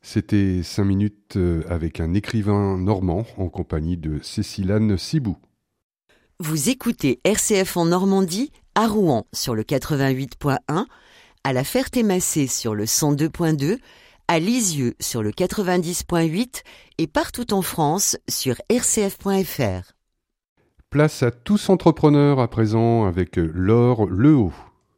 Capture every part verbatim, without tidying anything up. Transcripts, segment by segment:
C'était cinq minutes avec un écrivain normand en compagnie de Cécile-Anne Cibou. Vous écoutez R C F en Normandie, à Rouen sur le quatre-vingt-huit point un, à La Ferté-Macé sur le cent deux point deux, à Lisieux sur le quatre-vingt-dix point huit et partout en France sur r c f point f r. Place à tous entrepreneurs à présent avec Laure Lehaut.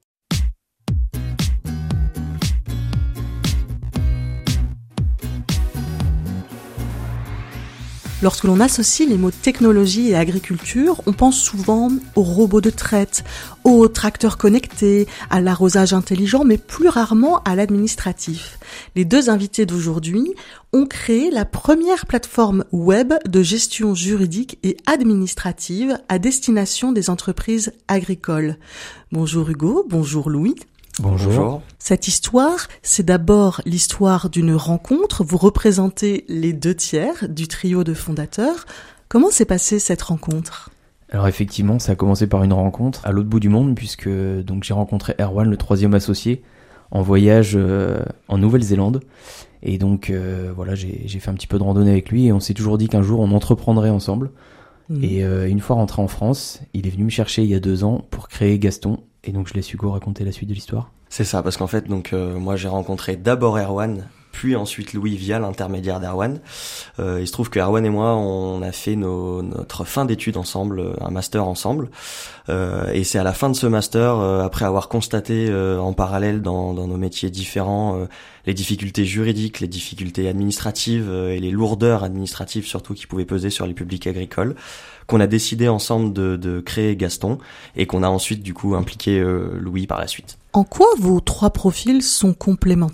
Lorsque l'on associe les mots technologie et agriculture, on pense souvent aux robots de traite, aux tracteurs connectés, à l'arrosage intelligent, mais plus rarement à l'administratif. Les deux invités d'aujourd'hui ont créé la première plateforme web de gestion juridique et administrative à destination des entreprises agricoles. Bonjour Hugo, bonjour Louis. Bonjour. Bonjour. Cette histoire, c'est d'abord l'histoire d'une rencontre. Vous représentez les deux tiers du trio de fondateurs. Comment s'est passée cette rencontre ? Alors effectivement, ça a commencé par une rencontre à l'autre bout du monde, puisque donc j'ai rencontré Erwan, le troisième associé, en voyage euh, en Nouvelle-Zélande. Et donc euh, voilà, j'ai, j'ai fait un petit peu de randonnée avec lui et on s'est toujours dit qu'un jour on entreprendrait ensemble. Mmh. Et euh, une fois rentré en France, il est venu me chercher il y a deux ans pour créer Gaston. Et donc je laisse Hugo raconter la suite de l'histoire. C'est ça, parce qu'en fait, donc euh, moi j'ai rencontré d'abord Erwan, puis ensuite Louis via l'intermédiaire d'Erwan. Euh, il se trouve que Erwan et moi, on a fait nos, notre fin d'études ensemble, un master ensemble. Euh, et c'est à la fin de ce master, euh, après avoir constaté euh, en parallèle dans, dans nos métiers différents euh, les difficultés juridiques, les difficultés administratives euh, et les lourdeurs administratives surtout qui pouvaient peser sur les publics agricoles, qu'on a décidé ensemble de, de créer Gaston et qu'on a ensuite du coup impliqué euh, Louis par la suite. En quoi vos trois profils sont complémentaires ?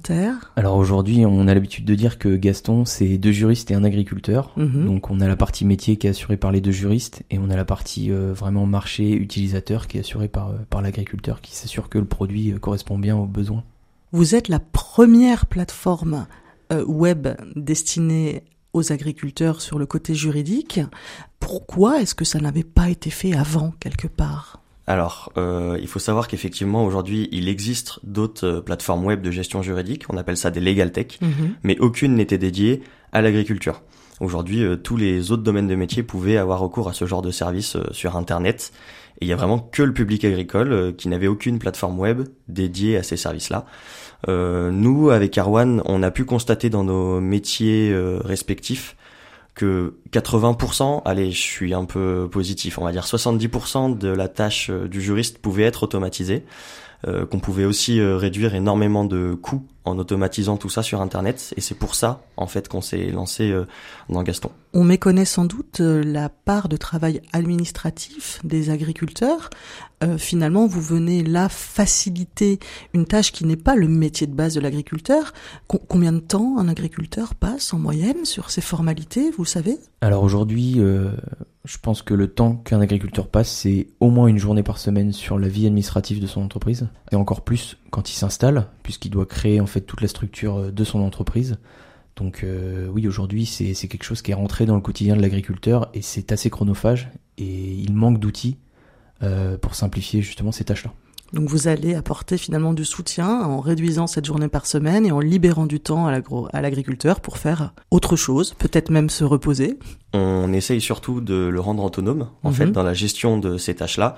Alors aujourd'hui, on a l'habitude de dire que Gaston, c'est deux juristes et un agriculteur. Mmh. Donc on a la partie métier qui est assurée par les deux juristes et on a la partie euh, vraiment marché utilisateur qui est assurée par, euh, par l'agriculteur qui s'assure que le produit euh, correspond bien aux besoins. Vous êtes la première plateforme euh, web destinée aux agriculteurs sur le côté juridique. Pourquoi est-ce que ça n'avait pas été fait avant, quelque part ? Alors, euh, il faut savoir qu'effectivement, aujourd'hui, il existe d'autres euh, plateformes web de gestion juridique, on appelle ça des legal tech, mmh. mais aucune n'était dédiée à l'agriculture. Aujourd'hui, euh, tous les autres domaines de métier pouvaient avoir recours à ce genre de service euh, sur Internet, et il y a vraiment que le public agricole euh, qui n'avait aucune plateforme web dédiée à ces services-là. Euh, nous, avec Erwan, on a pu constater dans nos métiers euh, respectifs que quatre-vingts pour cent, allez, je suis un peu positif, on va dire soixante-dix pour cent de la tâche du juriste pouvait être automatisée, euh, qu'on pouvait aussi euh, réduire énormément de coûts en automatisant tout ça sur Internet, et c'est pour ça, en fait, qu'on s'est lancé euh, dans Gaston. On méconnaît sans doute la part de travail administratif des agriculteurs. Euh, finalement, vous venez là faciliter une tâche qui n'est pas le métier de base de l'agriculteur. Com- combien de temps un agriculteur passe en moyenne sur ces formalités, vous savez ? Alors aujourd'hui, euh, je pense que le temps qu'un agriculteur passe, c'est au moins une journée par semaine sur la vie administrative de son entreprise, et encore plus quand il s'installe, puisqu'il doit créer en fait toute la structure de son entreprise. Donc euh, oui, aujourd'hui, c'est, c'est quelque chose qui est rentré dans le quotidien de l'agriculteur et c'est assez chronophage et il manque d'outils euh, pour simplifier justement ces tâches-là. Donc vous allez apporter finalement du soutien en réduisant cette journée par semaine et en libérant du temps à, l'agro- à l'agriculteur pour faire autre chose, peut-être même se reposer. On essaye surtout de le rendre autonome, en mmh. fait, dans la gestion de ces tâches-là.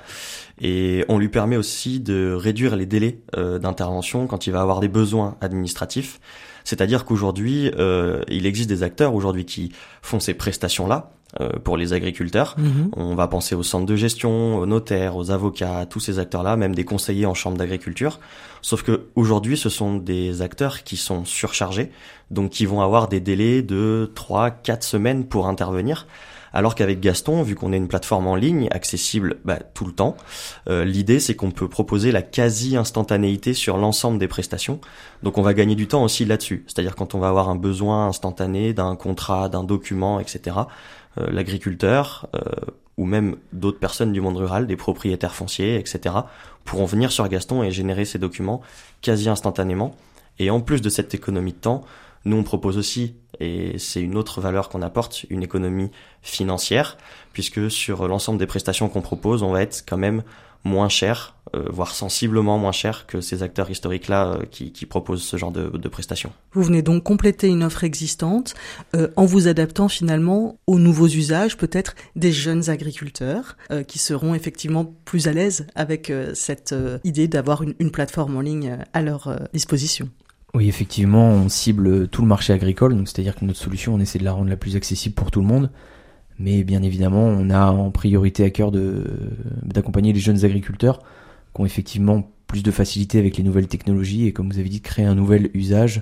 Et on lui permet aussi de réduire les délais euh, d'intervention quand il va avoir des besoins administratifs. C'est-à-dire qu'aujourd'hui, euh, il existe des acteurs aujourd'hui qui font ces prestations-là euh, pour les agriculteurs. Mmh. On va penser aux centres de gestion, aux notaires, aux avocats, à tous ces acteurs-là, même des conseillers en chambre d'agriculture. Sauf que aujourd'hui, ce sont des acteurs qui sont surchargés, donc qui vont avoir des délais de trois, quatre semaines pour intervenir. Alors qu'avec Gaston, vu qu'on est une plateforme en ligne, accessible bah, tout le temps, euh, l'idée c'est qu'on peut proposer la quasi-instantanéité sur l'ensemble des prestations. Donc on va gagner du temps aussi là-dessus. C'est-à-dire quand on va avoir un besoin instantané d'un contrat, d'un document, et cetera, euh, l'agriculteur euh, ou même d'autres personnes du monde rural, des propriétaires fonciers, et cetera, pourront venir sur Gaston et générer ces documents quasi-instantanément. Et en plus de cette économie de temps, nous on propose aussi, et c'est une autre valeur qu'on apporte, une économie financière, puisque sur l'ensemble des prestations qu'on propose, on va être quand même moins cher, euh, voire sensiblement moins cher que ces acteurs historiques-là euh, qui, qui proposent ce genre de, de prestations. Vous venez donc compléter une offre existante euh, en vous adaptant finalement aux nouveaux usages, peut-être des jeunes agriculteurs euh, qui seront effectivement plus à l'aise avec euh, cette euh, idée d'avoir une, une plateforme en ligne à leur euh, disposition. Oui, effectivement, on cible tout le marché agricole, donc c'est-à-dire que notre solution, on essaie de la rendre la plus accessible pour tout le monde. Mais bien évidemment, on a en priorité à cœur de, d'accompagner les jeunes agriculteurs qui ont effectivement plus de facilité avec les nouvelles technologies et, comme vous avez dit, de créer un nouvel usage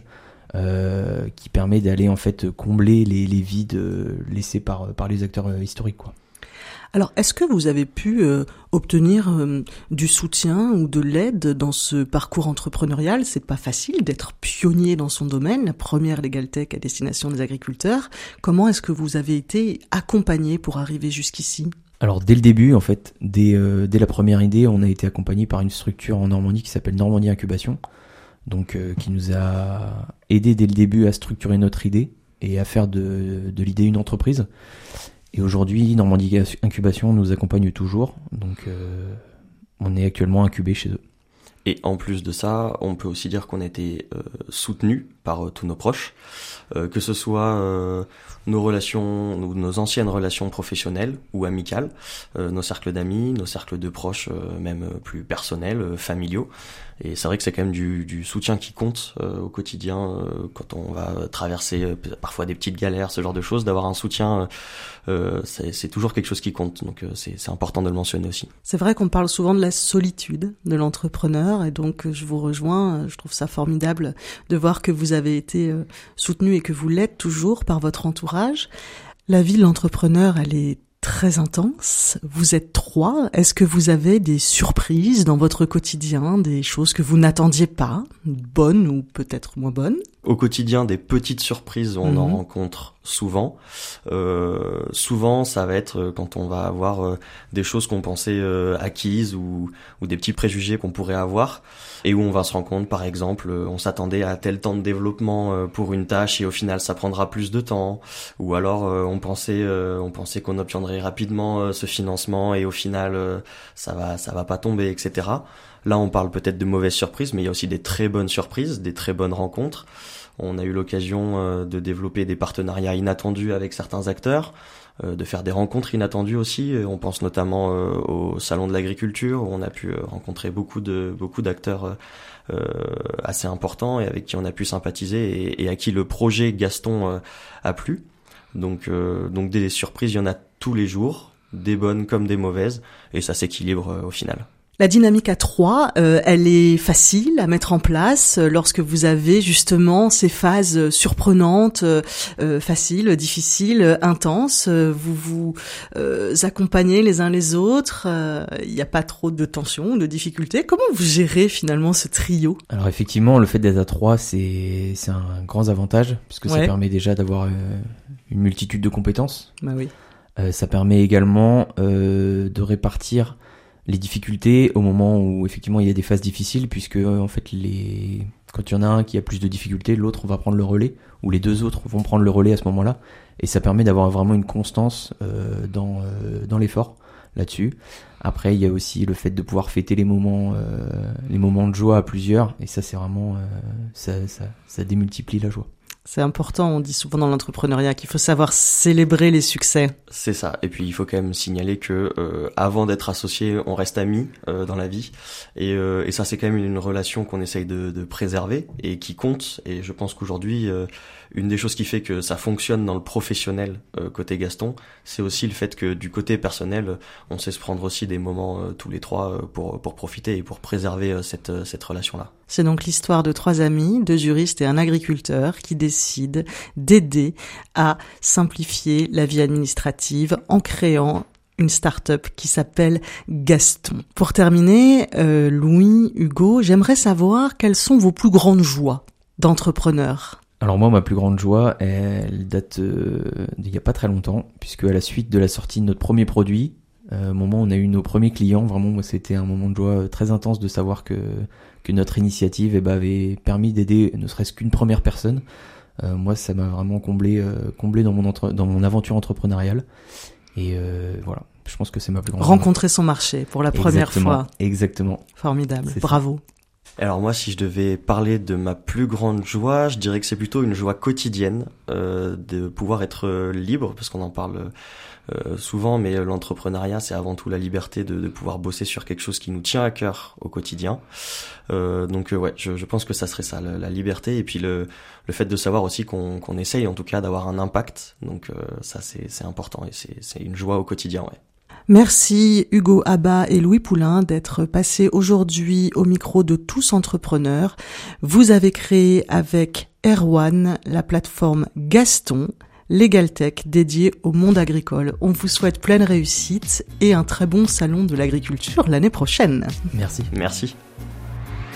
euh, qui permet d'aller en fait combler les, les vides laissés par, par les acteurs historiques, quoi. Alors, est-ce que vous avez pu euh, obtenir euh, du soutien ou de l'aide dans ce parcours entrepreneurial ? C'est pas facile d'être pionnier dans son domaine, la première Legal Tech à destination des agriculteurs. Comment est-ce que vous avez été accompagné pour arriver jusqu'ici ? Alors, dès le début, en fait, dès, euh, dès la première idée, on a été accompagné par une structure en Normandie qui s'appelle Normandie Incubation, donc euh, qui nous a aidé dès le début à structurer notre idée et à faire de, de l'idée une entreprise. Et aujourd'hui, Normandie Incubation nous accompagne toujours, donc euh, on est actuellement incubé chez eux. Et en plus de ça, on peut aussi dire qu'on a été euh, soutenu par euh, tous nos proches, euh, que ce soit euh, nos relations, nos, nos anciennes relations professionnelles ou amicales, euh, nos cercles d'amis, nos cercles de proches, euh, même plus personnels, euh, familiaux. Et c'est vrai que c'est quand même du, du soutien qui compte euh, au quotidien euh, quand on va traverser euh, parfois des petites galères, ce genre de choses, d'avoir un soutien, euh, c'est, c'est toujours quelque chose qui compte. Donc euh, c'est, c'est important de le mentionner aussi. C'est vrai qu'on parle souvent de la solitude de l'entrepreneur et donc je vous rejoins, je trouve ça formidable de voir que vous avez été euh, soutenu et que vous l'êtes toujours par votre entourage. La vie de l'entrepreneur, elle est très intense. Vous êtes trois. Est-ce que vous avez des surprises dans votre quotidien, des choses que vous n'attendiez pas, bonnes ou peut-être moins bonnes ? Au quotidien, des petites surprises, on mmh. en rencontre souvent. Euh, souvent, ça va être quand on va avoir euh, des choses qu'on pensait euh, acquises ou, ou des petits préjugés qu'on pourrait avoir et où on va se rendre compte, par exemple, euh, on s'attendait à tel temps de développement euh, pour une tâche et au final, ça prendra plus de temps. Ou alors, euh, on pensait, euh, on pensait qu'on obtiendrait rapidement euh, ce financement et au final, euh, ça va, ça va pas tomber, et cetera. Là, on parle peut-être de mauvaises surprises, mais il y a aussi des très bonnes surprises, des très bonnes rencontres. On a eu l'occasion euh, de développer des partenariats inattendus avec certains acteurs, euh, de faire des rencontres inattendues aussi. On pense notamment euh, au Salon de l'Agriculture, où on a pu euh, rencontrer beaucoup de beaucoup d'acteurs euh, assez importants et avec qui on a pu sympathiser et, et à qui le projet Gaston euh, a plu. Donc, euh, donc des surprises, il y en a tous les jours, des bonnes comme des mauvaises, et ça s'équilibre euh, au final. La dynamique à trois, euh, elle est facile à mettre en place euh, lorsque vous avez justement ces phases surprenantes, euh, euh, faciles, difficiles, euh, intenses. Euh, vous vous euh, accompagnez les uns les autres. Il n'y a pas trop de tensions, de difficultés. Comment vous gérez finalement ce trio ? Alors effectivement, le fait d'être à trois, c'est c'est un grand avantage puisque ouais. ça permet déjà d'avoir euh, une multitude de compétences. Bah oui. Euh, ça permet également euh, de répartir les difficultés au moment où effectivement il y a des phases difficiles, puisque en fait les quand il y en a un qui a plus de difficultés, l'autre va prendre le relais, ou les deux autres vont prendre le relais à ce moment-là, et ça permet d'avoir vraiment une constance euh, dans euh, dans l'effort là-dessus. Après il y a aussi le fait de pouvoir fêter les moments euh, les moments de joie à plusieurs, et ça c'est vraiment euh, ça ça ça démultiplie la joie. C'est important, on dit souvent dans l'entrepreneuriat qu'il faut savoir célébrer les succès. C'est ça, et puis il faut quand même signaler que euh, avant d'être associé, on reste amis euh, dans la vie, et, euh, et ça c'est quand même une relation qu'on essaye de, de préserver et qui compte, et je pense qu'aujourd'hui, euh, une des choses qui fait que ça fonctionne dans le professionnel euh, côté Gaston, c'est aussi le fait que du côté personnel, on sait se prendre aussi des moments euh, tous les trois euh, pour, pour profiter et pour préserver euh, cette, cette relation-là. C'est donc l'histoire de trois amis, deux juristes et un agriculteur qui décident d'aider à simplifier la vie administrative en créant une start-up qui s'appelle Gaston. Pour terminer, euh, Louis, Hugo, j'aimerais savoir quelles sont vos plus grandes joies d'entrepreneur. Alors moi, ma plus grande joie, elle date euh, d'il n'y a pas très longtemps, puisque à la suite de la sortie de notre premier produit, euh, au moment où on a eu nos premiers clients, vraiment, moi, c'était un moment de joie très intense de savoir que que notre initiative eh ben, avait permis d'aider ne serait-ce qu'une première personne. Euh, moi, ça m'a vraiment comblé, euh, comblé dans mon entre, dans mon aventure entrepreneuriale. Et euh, voilà, Je pense que c'est ma plus grande Rencontrer son marché pour la première Exactement. fois. Exactement. Formidable. C'est Bravo. Alors moi, si je devais parler de ma plus grande joie, je dirais que c'est plutôt une joie quotidienne euh, de pouvoir être libre, parce qu'on en parle euh, souvent, mais l'entrepreneuriat, c'est avant tout la liberté de, de pouvoir bosser sur quelque chose qui nous tient à cœur au quotidien. Euh, donc euh, ouais, je, je pense que ça serait ça, la, la liberté, et puis le, le fait de savoir aussi qu'on, qu'on essaye en tout cas d'avoir un impact. Donc euh, ça, c'est, c'est important, et c'est, c'est une joie au quotidien, ouais. Merci Hugo Abba et Louis Poulain d'être passés aujourd'hui au micro de Tous Entrepreneurs. Vous avez créé avec Erwan la plateforme Gaston, LegalTech dédiée au monde agricole. On vous souhaite pleine réussite et un très bon salon de l'agriculture l'année prochaine. Merci. Merci.